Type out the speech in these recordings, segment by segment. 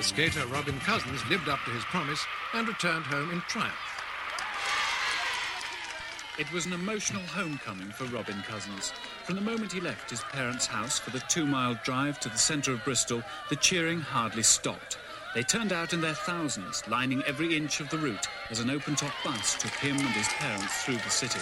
The skater Robin Cousins lived up to his promise and returned home in triumph. It was an emotional homecoming for Robin Cousins. From the moment he left his parents' house for the 2-mile drive to the centre of Bristol, the cheering hardly stopped. They turned out in their thousands, lining every inch of the route as an open-top bus took him and his parents through the city.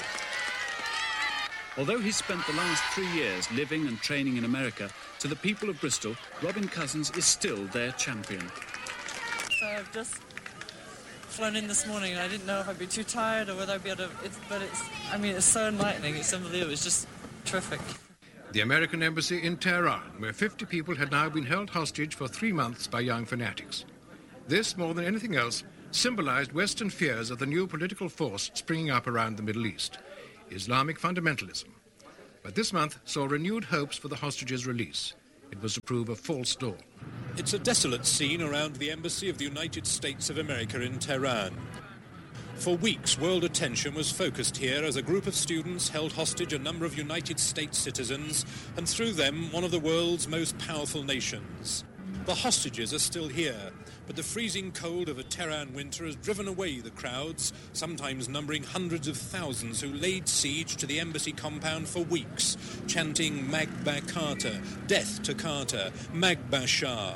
Although he spent the last 3 years living and training in America, to the people of Bristol, Robin Cousins is still their champion. So I've just flown in this morning and I didn't know if I'd be too tired or whether I'd be able to... it's so enlightening, it's unbelievable, it's just terrific. The American embassy in Tehran, where 50 people had now been held hostage for 3 months by young fanatics. This, more than anything else, symbolized Western fears of the new political force springing up around the Middle East, Islamic fundamentalism. But this month saw renewed hopes for the hostages' release. It was to prove a false dawn. It's a desolate scene around the embassy of the United States of America in Tehran. For weeks, world attention was focused here as a group of students held hostage a number of United States citizens, and through them, one of the world's most powerful nations. The hostages are still here, but the freezing cold of a Tehran winter has driven away the crowds, sometimes numbering hundreds of thousands, who laid siege to the embassy compound for weeks, chanting Magba Carter, death to Carter, Magba Shah.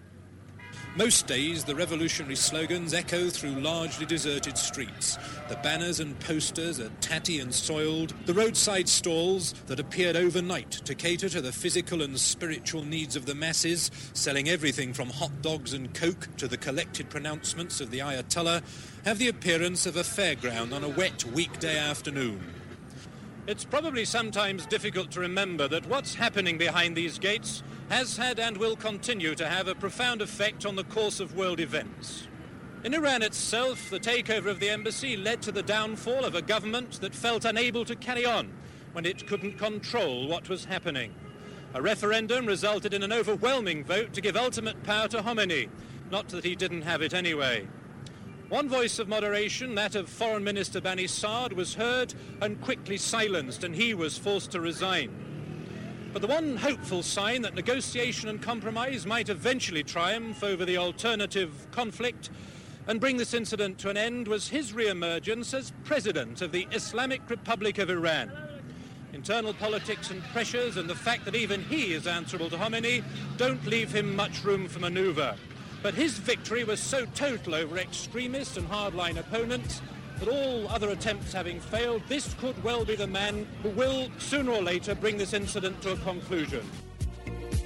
Most days, the revolutionary slogans echo through largely deserted streets. The banners and posters are tatty and soiled. The roadside stalls that appeared overnight to cater to the physical and spiritual needs of the masses, selling everything from hot dogs and coke to the collected pronouncements of the Ayatollah, have the appearance of a fairground on a wet weekday afternoon. It's probably sometimes difficult to remember that what's happening behind these gates has had and will continue to have a profound effect on the course of world events. In Iran itself, the takeover of the embassy led to the downfall of a government that felt unable to carry on when it couldn't control what was happening. A referendum resulted in an overwhelming vote to give ultimate power to Khomeini, not that he didn't have it anyway. One voice of moderation, that of Foreign Minister Bani Saad, was heard and quickly silenced, and he was forced to resign. But the one hopeful sign that negotiation and compromise might eventually triumph over the alternative conflict and bring this incident to an end was his re-emergence as president of the Islamic Republic of Iran. Internal politics and pressures and the fact that even he is answerable to Khomeini don't leave him much room for manoeuvre. But his victory was so total over extremist and hardline opponents that all other attempts having failed, this could well be the man who will, sooner or later, bring this incident to a conclusion.